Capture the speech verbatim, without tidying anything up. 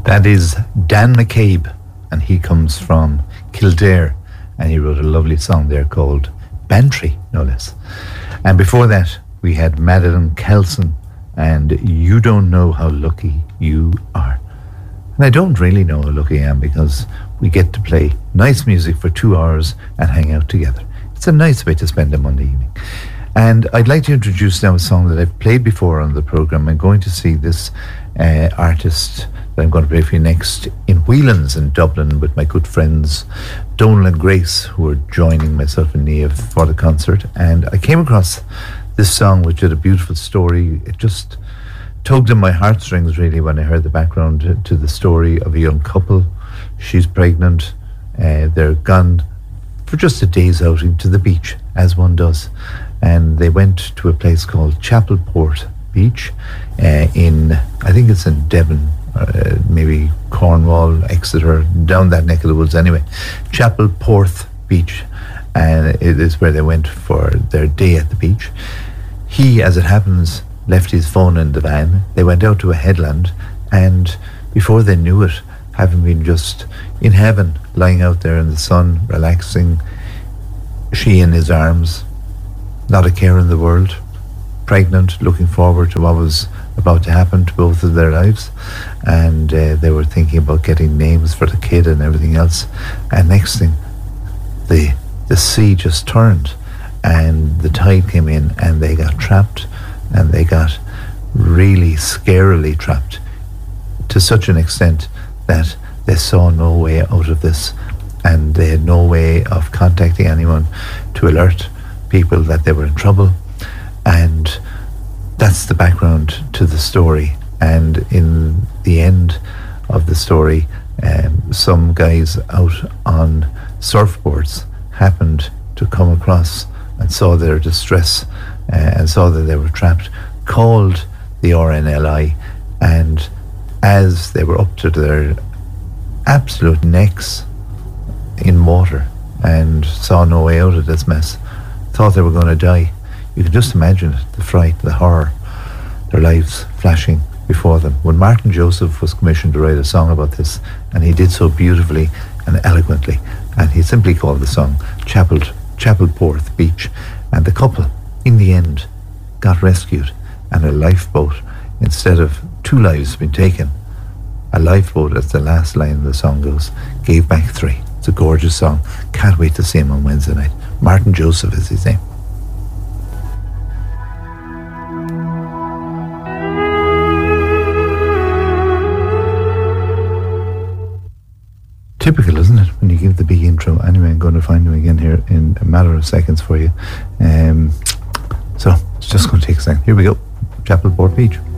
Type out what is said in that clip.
That is Dan McCabe, and he comes from Kildare, and he wrote a lovely song there called Bantry, no less. And before that, we had Madeline Kelson, and You Don't Know How Lucky You Are. And I don't really know how lucky I am, because we get to play nice music for two hours and hang out together. It's a nice way to spend a Monday evening. And I'd like to introduce now a song that I've played before on the programme. I'm going to see this uh, artist that I'm going to play for you next in Whelan's in Dublin with my good friends Donal and Grace, who are joining myself and Niamh for the concert. And I came across this song, which had a beautiful story. It just tugged on my heartstrings, really, when I heard the background to, to the story of a young couple. She's pregnant. Uh, they're gone for just a day's outing to the beach, as one does. And they went to a place called Chapelport Beach uh, in, I think it's in Devon, uh, maybe Cornwall, Exeter, down that neck of the woods anyway. Chapelport Beach, and it is where they went for their day at the beach. He, as it happens, left his phone in the van. They went out to a headland, and before they knew it, having been just in heaven, lying out there in the sun, relaxing, she in his arms, not a care in the world, pregnant, looking forward to what was about to happen to both of their lives. And uh, they were thinking about getting names for the kid and everything else. And next thing, the the sea just turned and the tide came in, and they got trapped, and they got really scarily trapped, to such an extent that they saw no way out of this, and they had no way of contacting anyone to alert people that they were in trouble. And that's the background to the story. And in the end of the story, um, some guys out on surfboards happened to come across and saw their distress uh, and saw that they were trapped, called the R N L I, and as they were up to their absolute necks in water and saw no way out of this mess, thought they were going to die. You can just imagine it, the fright, the horror, their lives flashing before them. When Martin Joseph was commissioned to write a song about this, and he did so beautifully and eloquently, and he simply called the song Chapel, Chapelport Beach. And the couple, in the end, got rescued, and a lifeboat, instead of two lives being taken, a lifeboat, as the last line of the song goes, gave back three. It's a gorgeous song. Can't wait to see him on Wednesday night. Martin Joseph is his name. Typical, isn't it, when you give the big intro? Anyway, I'm going to find him again here in a matter of seconds for you. Um, so, it's just going to take a second. Here we go. Chapelport Beach.